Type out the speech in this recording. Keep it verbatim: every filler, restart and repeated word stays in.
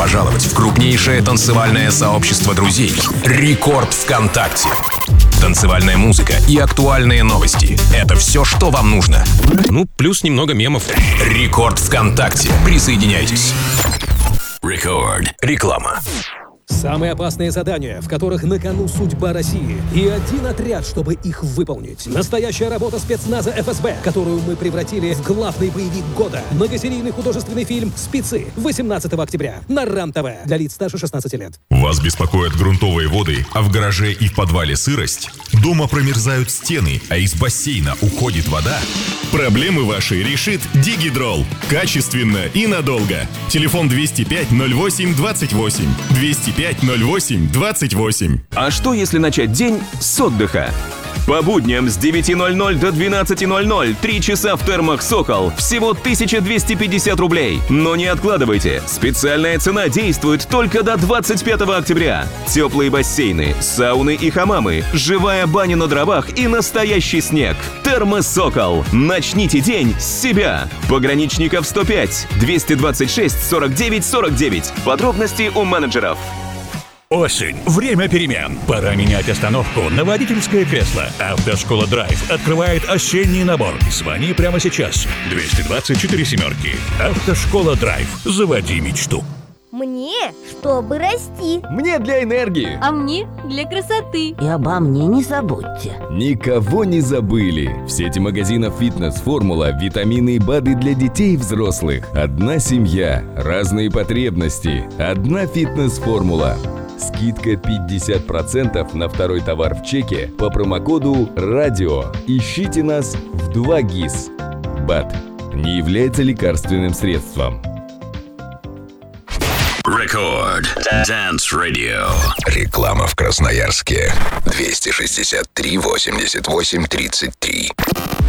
пожаловать в крупнейшее танцевальное сообщество друзей «Рекорд ВКонтакте». Танцевальная музыка и актуальные новости — это все, что вам нужно. Ну, плюс немного мемов. «Рекорд ВКонтакте». Присоединяйтесь. Рекорд. Реклама. Самые опасные задания, в которых на кону судьба России. И один отряд, чтобы их выполнить. Настоящая работа спецназа эф эс бэ, которую мы превратили в главный боевик года. Многосерийный художественный фильм «Спецы» восемнадцатого октября на РАН-ТВ для лиц старше шестнадцати лет. Вас беспокоят грунтовые воды, а в гараже и в подвале сырость? Дома промерзают стены, а из бассейна уходит вода? Проблемы ваши решит Дигидрол. Качественно и надолго. Телефон двести пять ноль восемь двадцать восемь. двести пять ноль восемь двадцать восемь. А что если начать день с отдыха? По будням с девяти ноль-ноль до двенадцати ноль-ноль три часа в термах «Сокол». Всего тысяча двести пятьдесят рублей. Но не откладывайте. Специальная цена действует только до двадцать пятого октября. Теплые бассейны, сауны и хамамы, живая баня на дровах и настоящий снег. Термы «Сокол». Начните день с себя. Пограничников сто пять двести двадцать шесть сорок девять сорок девять. Подробности у менеджеров. Осень. Время перемен. Пора менять остановку на водительское кресло. Автошкола Драйв открывает осенний набор. Звони прямо сейчас. двести двадцать четыре семерки. Автошкола Драйв. Заводи мечту. Мне, чтобы расти. Мне для энергии. А мне для красоты. И обо мне не забудьте. Никого не забыли. В сети магазинов «Фитнес-формула» витамины и БАДы для детей и взрослых. Одна семья, разные потребности. Одна «Фитнес-формула». Скидка пятьдесят процентов на второй товар в чеке по промокоду «Радио». Ищите нас в два ГИС. БАД не является лекарственным средством. Рекорд. Dance Radio. Реклама в Красноярске. двести шестьдесят три восемьдесят восемь тридцать три.